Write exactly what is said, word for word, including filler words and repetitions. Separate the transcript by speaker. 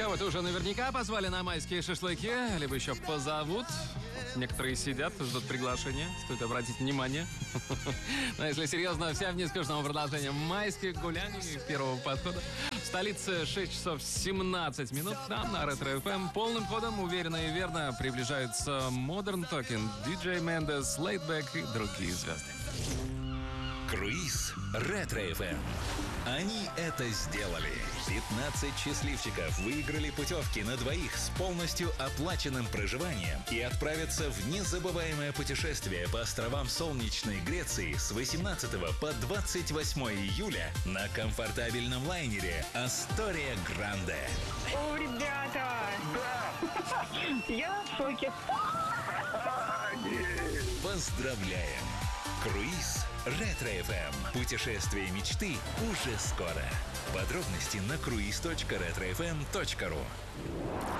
Speaker 1: Кого-то уже наверняка позвали на майские шашлыки, либо еще позовут. Некоторые сидят, ждут приглашения. Стоит обратить внимание. Но если серьезно, вся вниз к продолжением майских гуляний первого подхода. В столице шесть часов семнадцать минут. Там на Ретро эф эм полным ходом, уверенно и верно приближаются Modern Talking, диджей Мендес, Лейтбэк и другие звезды.
Speaker 2: Круиз Ретро эф эм. Они это сделали. пятнадцать счастливчиков выиграли путевки на двоих с полностью оплаченным проживанием и отправятся в незабываемое путешествие по островам солнечной Греции с восемнадцатого по двадцать восьмое июля на комфортабельном лайнере «Астория Гранде».
Speaker 3: О, ребята! Да! Я в шоке.
Speaker 2: Поздравляем! Круиз Ретро эф эм. Путешествие мечты уже скоро. Подробности на круиз точка ретро эф эм точка ру.